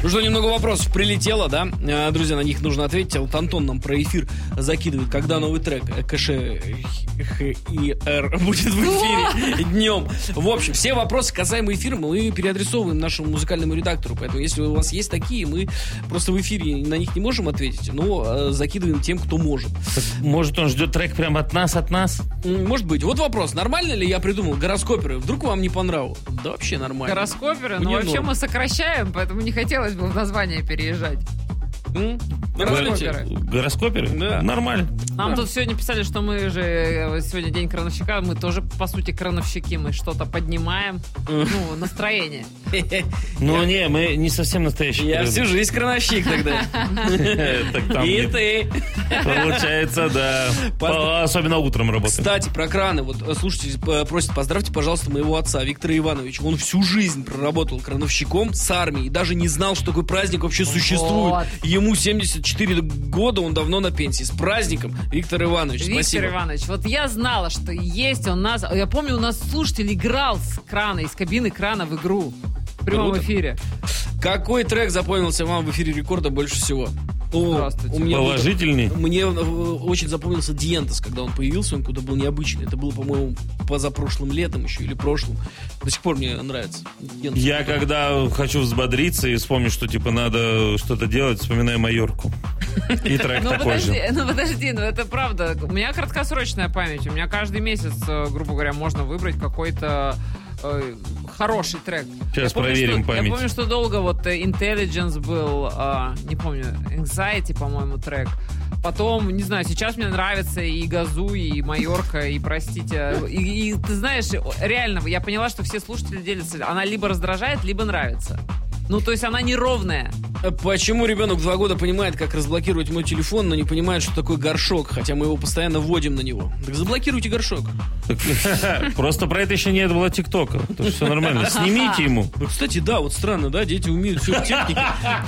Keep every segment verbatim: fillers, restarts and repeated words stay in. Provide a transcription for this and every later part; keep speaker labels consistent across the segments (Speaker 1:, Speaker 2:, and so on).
Speaker 1: Ну что, немного вопросов прилетело, да? Друзья, на них нужно ответить. Вот Антон нам про эфир закидывает, когда новый трек КШ и Р будет в эфире днем. В общем, все вопросы, касаемые эфира, мы переадресовываем нашему музыкальному редактору. Поэтому, если у вас есть такие, мы просто в эфире на них не можем ответить, но закидываем тем, кто может.
Speaker 2: Может, он ждет трек прямо от нас, от нас?
Speaker 1: Может быть. Вот вопрос. Нормально ли я придумал гороскоперы? Вдруг вам не понравилось? Да вообще нормально.
Speaker 3: Гороскоперы? Ну, вообще мы сокращаем, поэтому не хотелось бы в название переезжать.
Speaker 1: М?
Speaker 3: Гороскоперы.
Speaker 2: Гороскоперы?
Speaker 1: Да.
Speaker 2: Нормально.
Speaker 3: Нам
Speaker 1: Да.
Speaker 3: тут сегодня писали, что мы же сегодня день крановщика, мы тоже, по сути, крановщики, мы что-то поднимаем, ну, настроение.
Speaker 2: Ну, не, мы не совсем настоящие.
Speaker 1: Я всю жизнь крановщик тогда. И ты.
Speaker 2: Получается, да. Особенно утром работаем.
Speaker 1: Кстати, про краны. Вот слушайте, просят, поздравьте, пожалуйста, моего отца Виктора Ивановича. Он всю жизнь проработал крановщиком с армией и даже не знал, что такой праздник вообще существует.
Speaker 3: Вот.
Speaker 1: Ему семьдесят четыре года, он давно на пенсии. С праздником, Виктор Иванович.
Speaker 3: Виктор
Speaker 1: Спасибо.
Speaker 3: Иванович, вот я знала, что есть у нас... Я помню, у нас слушатель играл с крана, из кабины крана в игру. В прямом
Speaker 1: Круто.
Speaker 3: эфире.
Speaker 1: Какой трек запомнился вам в эфире Рекорда больше всего? О,
Speaker 3: Здравствуйте.
Speaker 1: у меня был-
Speaker 2: Положительный?
Speaker 1: Мне э, очень запомнился Диентес, когда он появился, он куда был необычный. Это было, по-моему, позапрошлым летом еще или прошлым. До сих пор мне нравится. Диентес.
Speaker 2: Я когда хочу взбодриться и вспомнить, что типа надо что-то делать, вспоминаю «Майорку». И трек
Speaker 3: Ну
Speaker 2: такой
Speaker 3: подожди,
Speaker 2: же.
Speaker 3: ну подожди, ну это правда. У меня краткосрочная память. У меня каждый месяц, э, грубо говоря, можно выбрать какой-то э, хороший трек.
Speaker 2: Сейчас
Speaker 3: Я помню,
Speaker 2: проверим
Speaker 3: что-
Speaker 2: память.
Speaker 3: Я помню, что долго вот э, Intelligence был, э, не помню, Anxiety, по-моему, трек. Потом, не знаю, сейчас мне нравится и Газу, и Майорка, и, простите, и, и ты знаешь, реально, я поняла, что все слушатели делятся. Она либо раздражает, либо нравится. Ну, то есть она неровная.
Speaker 1: Почему ребенок в два года понимает, как разблокировать мой телефон, но не понимает, что такое горшок, хотя мы его постоянно вводим на него? Так заблокируйте горшок.
Speaker 2: Просто про это еще не было ТикТока. То есть все нормально. Снимите ему.
Speaker 1: Ну, кстати, да, вот странно, да, дети умеют все в технике.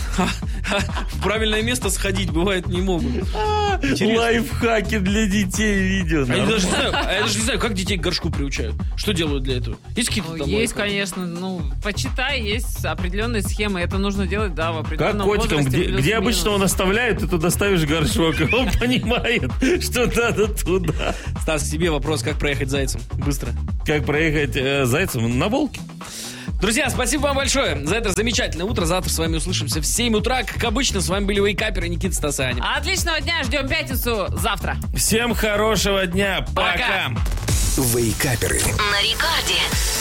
Speaker 1: В правильное место сходить бывает не могут. Интересно.
Speaker 2: Лайфхаки для детей видео.
Speaker 1: А я даже не знаю, а я даже не знаю, как детей к горшку приучают. Что делают для этого? Есть какие-то
Speaker 3: Ну,
Speaker 1: там
Speaker 3: есть,
Speaker 1: лайфхаки?
Speaker 3: конечно, ну, почитай, есть определенные схемы. Это нужно делать, да, в
Speaker 2: Как
Speaker 3: определенном
Speaker 2: котиком,
Speaker 3: возрасте.
Speaker 2: где,
Speaker 3: плюс-минус.
Speaker 2: где обычно он оставляет, ты туда ставишь горшок, и он понимает, что надо туда.
Speaker 1: Стас, к тебе вопрос, как проехать зайцем? Быстро.
Speaker 2: Как проехать э, зайцем на волке?
Speaker 1: Друзья, спасибо вам большое за это замечательное утро. Завтра с вами услышимся в семь утра. Как обычно, с вами были вейкаперы Никита, Стас и Аня.
Speaker 3: Отличного дня, ждем пятницу завтра.
Speaker 2: Всем хорошего дня. Пока.
Speaker 1: Пока.
Speaker 4: Вейкаперы.
Speaker 5: На рекорде.